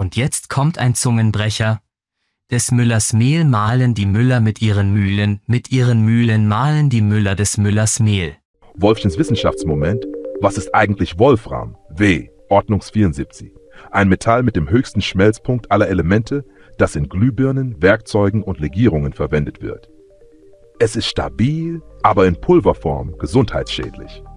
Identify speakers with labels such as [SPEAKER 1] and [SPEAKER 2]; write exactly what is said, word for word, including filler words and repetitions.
[SPEAKER 1] Und jetzt kommt ein Zungenbrecher. Des Müllers Mehl mahlen die Müller mit ihren Mühlen, mit ihren Mühlen mahlen die Müller des Müllers Mehl.
[SPEAKER 2] Wolfchens Wissenschaftsmoment. Was ist eigentlich Wolfram? W. Ordnungsvierundsiebzig. Ein Metall mit dem höchsten Schmelzpunkt aller Elemente, das in Glühbirnen, Werkzeugen und Legierungen verwendet wird. Es ist stabil, aber in Pulverform gesundheitsschädlich.